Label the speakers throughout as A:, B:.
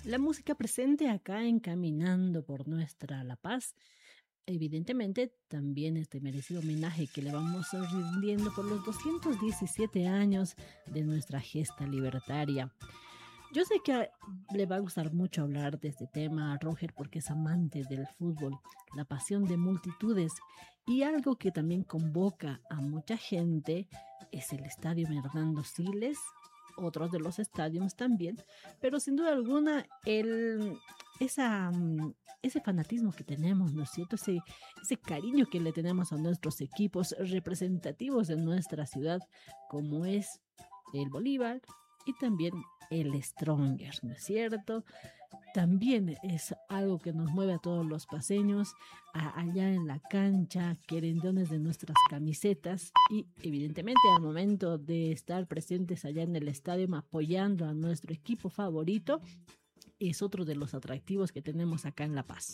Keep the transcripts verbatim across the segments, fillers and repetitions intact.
A: La música presente acá en Caminando por Nuestra La Paz, evidentemente también este merecido homenaje que le vamos rindiendo por los doscientos diecisiete años de nuestra gesta libertaria. Yo sé que a- le va a gustar mucho hablar de este tema a Roger porque es amante del fútbol, la pasión de multitudes y algo que también convoca a mucha gente es el Estadio Hernando Siles, otros de los estadios también, pero sin duda alguna el, esa, mm, ese fanatismo que tenemos, ¿no es cierto? Ese, ese cariño que le tenemos a nuestros equipos representativos de nuestra ciudad, como es el Bolívar y también el Stronger, ¿no es cierto? También es algo que nos mueve a todos los paseños, a- allá en la cancha, querendones de nuestras camisetas y evidentemente al momento de estar presentes allá en el estadio apoyando a nuestro equipo favorito, es otro de los atractivos que tenemos acá en La Paz.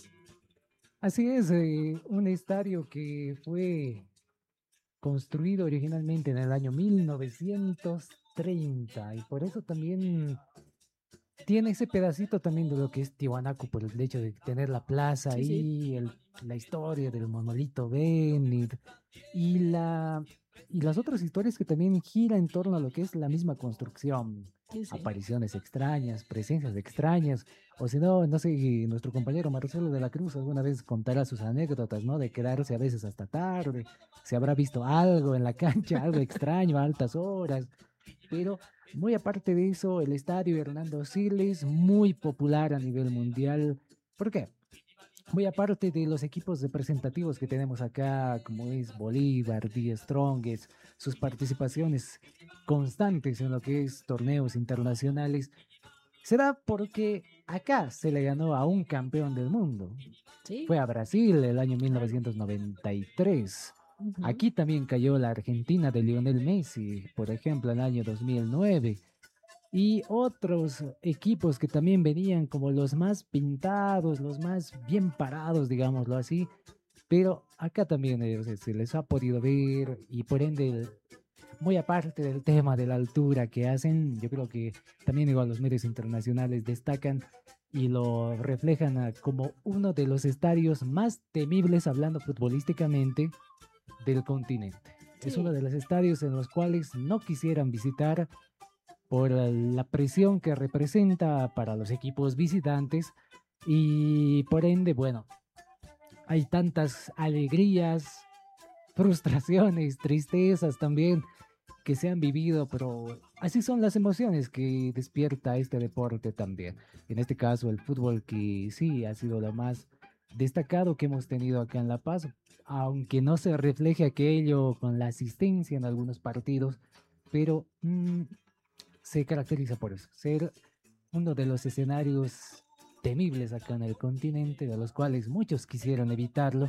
B: Así es, eh, un estadio que fue construido originalmente en el año mil novecientos treinta y por eso también tiene ese pedacito también de lo que es Tiwanaku por el hecho de tener la plaza
A: Sí, sí,
B: ahí, el- la historia del monolito Benit y, la, y las otras historias que también gira en torno a lo que es la misma construcción.
A: sí, sí.
B: Apariciones extrañas, presencias extrañas, o si no, no sé, nuestro compañero Marcelo de la Cruz alguna vez contará sus anécdotas, ¿no? De quedarse a veces hasta tarde, se habrá visto algo en la cancha, algo extraño a altas horas, pero muy aparte de eso, el estadio Hernando Siles, muy popular a nivel mundial. ¿Por qué? Muy aparte de los equipos representativos que tenemos acá, como es Bolívar, The Strongest, sus participaciones constantes en lo que es torneos internacionales, se da porque acá se le ganó a un campeón del mundo.
A: Sí,
B: Fue a Brasil el año
A: claro.
B: mil novecientos noventa y tres.
A: Ujú.
B: Aquí también cayó la Argentina de Lionel Messi, por ejemplo, en el año dos mil nueve. Y otros equipos que también venían como los más pintados, los más bien parados, digámoslo así. Pero acá también eh, o sea, se les ha podido ver y por ende, muy aparte del tema de la altura que hacen, yo creo que también igual los medios internacionales destacan y lo reflejan a- como uno de los estadios más temibles hablando futbolísticamente del continente. Es uno
A: Sí,
B: de los estadios en los cuales no quisieran visitar por la presión que representa para los equipos visitantes y por ende, bueno, hay tantas alegrías, frustraciones, tristezas también que se han vivido, pero así son las emociones que despierta este deporte también. En este caso, el fútbol que sí ha sido lo más destacado que hemos tenido acá en La Paz, aunque no se refleje aquello con la asistencia en algunos partidos, pero mm, se caracteriza por eso, ser uno de los escenarios temibles acá en el continente, de los cuales muchos quisieron evitarlo,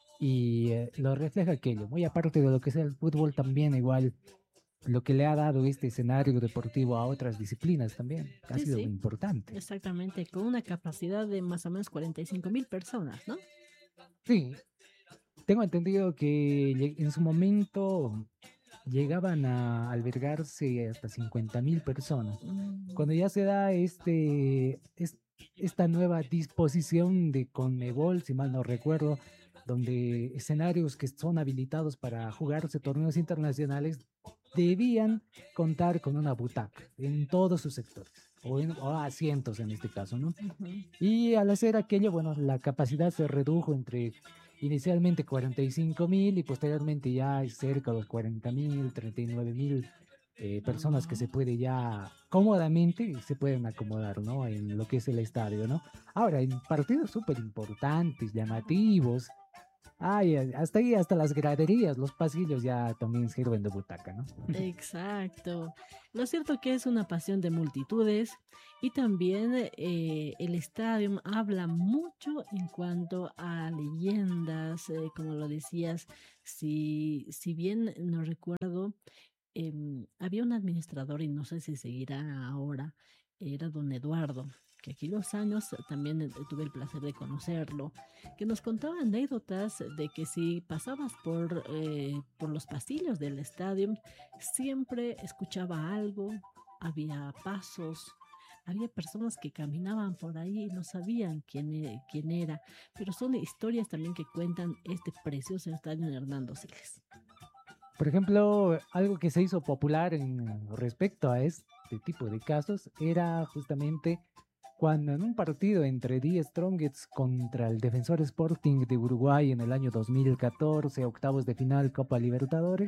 B: y eh, lo refleja aquello. Muy aparte de lo que sea el fútbol, también igual lo que le ha dado este escenario deportivo a otras disciplinas también ha
A: sí,
B: sido muy
A: sí,
B: importante.
A: exactamente, con una capacidad de más o menos cuarenta y cinco mil personas, ¿no?
B: Sí, tengo entendido que lle- en su momento llegaban a albergarse hasta cincuenta mil personas.
A: Mm,
B: Cuando ya se da este, es- esta nueva disposición de Conmebol, si mal no recuerdo, donde escenarios que son habilitados para jugarse torneos internacionales debían contar con una butaca en todos sus sectores, o, en- o asientos en este caso, ¿no?
A: ujú.
B: Y al hacer aquello, bueno, la capacidad se redujo entre inicialmente cuarenta y cinco mil y posteriormente ya cerca de los cuarenta mil, treinta y nueve mil eh, personas que
A: Ah,
B: se puede ya cómodamente se pueden acomodar, ¿no? En lo que es el estadio, ¿no? Ahora, en partidos súper importantes, llamativos, ay, a- hasta ahí, hasta las graderías, los pasillos ya también sirven de butaca, ¿no?
A: exacto. Lo cierto que es una pasión de multitudes y también eh, el estadio habla mucho en cuanto a leyendas, eh, como lo decías, si, si bien no recuerdo, em, había un administrador y no sé si seguirá ahora, era don Eduardo, que aquellos años también eh, tuve el placer de conocerlo, que nos contaba anécdotas de que si pasabas por, eh, por los pasillos del estadio, siempre escuchaba algo, había pasos, había personas que caminaban por ahí y no sabían quién, e- quién era, pero son historias también que cuentan este precioso estadio de Hernando Siles.
B: Por ejemplo, algo que se hizo popular en respecto a este tipo de casos era justamente cuando en un partido entre The Strongest contra el Defensor Sporting de Uruguay en el año dos mil catorce, octavos de final Copa Libertadores,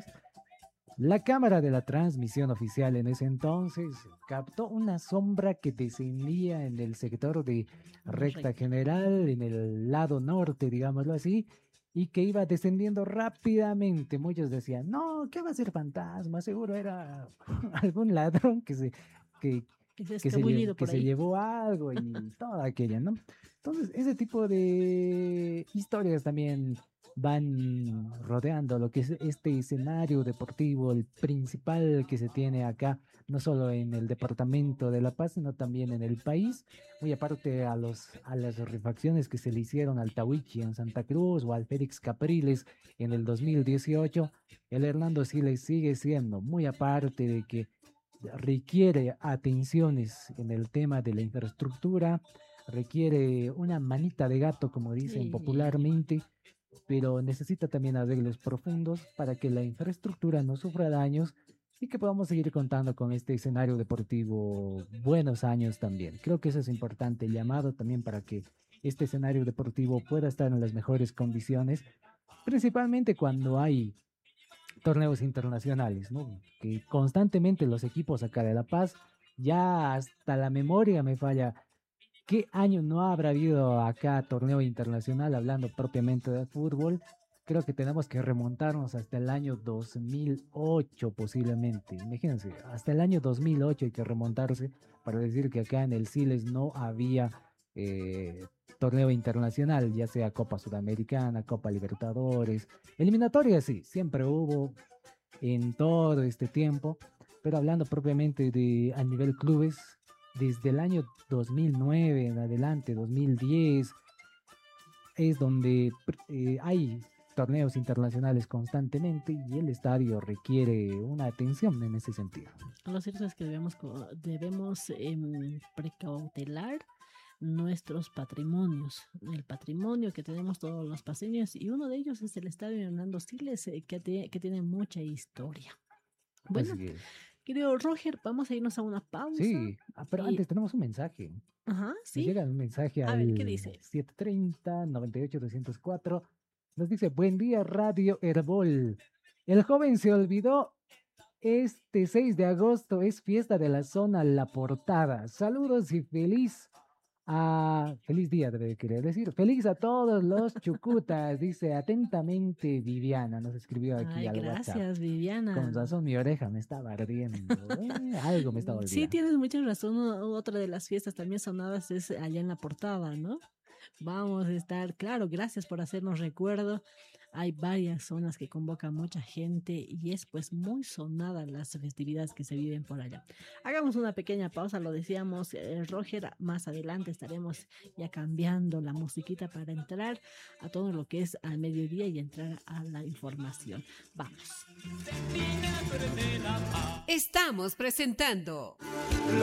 B: la cámara de la transmisión oficial en ese entonces captó una sombra que descendía en el sector de recta
A: Correcto.
B: general, en el lado norte, digámoslo así, y que iba descendiendo rápidamente. Muchos decían, no, ¿qué va a ser fantasma? Seguro era algún ladrón que se, que,
A: Que se ha
B: que se, lle-
A: escabullido
B: que
A: por
B: se
A: ahí.
B: llevó algo y toda aquella, ¿no? Entonces, ese tipo de historias también van rodeando lo que es este escenario deportivo, el principal que se tiene acá, no solo en el departamento de La Paz, sino también en el país, muy aparte a, los, a las refacciones que se le hicieron al Tawichi en Santa Cruz o al Félix Capriles en el dos mil dieciocho, el Hernando Siles sigue siendo, muy aparte de que requiere atenciones en el tema de la infraestructura, requiere una manita de gato, como dicen
A: Sí,
B: popularmente, pero necesita también arreglos profundos para que la infraestructura no sufra daños y que podamos seguir contando con este escenario deportivo buenos años también. Creo que eso es importante, el llamado también para que este escenario deportivo pueda estar en las mejores condiciones, principalmente cuando hay torneos internacionales, ¿no? Que constantemente los equipos acá de La Paz, ya hasta la memoria me falla. ¿Qué año no habrá habido acá torneo internacional hablando propiamente de fútbol? Creo que tenemos que remontarnos hasta el año dos mil ocho posiblemente. Imagínense, hasta el año dos mil ocho hay que remontarse para decir que acá en el Siles no había eh, torneo internacional, ya sea Copa Sudamericana, Copa Libertadores, eliminatoria sí, siempre hubo en todo este tiempo, pero hablando propiamente de a nivel clubes, desde el año dos mil nueve en adelante, dos mil diez, es donde eh, hay torneos internacionales constantemente y el estadio requiere una atención en ese sentido.
A: lo cierto es que debemos, co- debemos em, precautelar nuestros patrimonios, el patrimonio que tenemos todos los paseños, y uno de ellos es el Estadio Hernando Siles, eh, que, te- que tiene mucha historia. Bueno,
B: Así es.
A: querido Roger, vamos a irnos a una pausa
B: Sí, ah, pero
A: y,
B: antes tenemos un mensaje.
A: ajá,
B: Nos
A: sí,
B: llega un mensaje
A: a ver, ¿qué
B: al
A: dice?
B: siete treinta, noventa y ocho, doscientos cuatro. Nos dice, buen día, Radio Herbol. El joven se olvidó. Este seis de agosto es fiesta de la zona La Portada. Saludos y feliz a feliz día, debe querer decir. Feliz a todos los chucutas, dice atentamente Viviana. Nos escribió aquí
A: Ay,
B: al WhatsApp.
A: gracias,
B: Con
A: Viviana.
B: razón, mi oreja me estaba ardiendo. Eh, algo me estaba
A: Sí,
B: olvidando.
A: tienes mucha razón. o- Otra de las fiestas también sonadas es allá en la portada, ¿no? Vamos a estar, claro, gracias por hacernos recuerdo. Hay varias zonas que convocan mucha gente y es pues muy sonada las festividades que se viven por allá. Hagamos una pequeña pausa, lo decíamos, eh, Roger, más adelante estaremos ya cambiando la musiquita para entrar a todo lo que es al mediodía y entrar a la información. Vamos.
C: Estamos presentando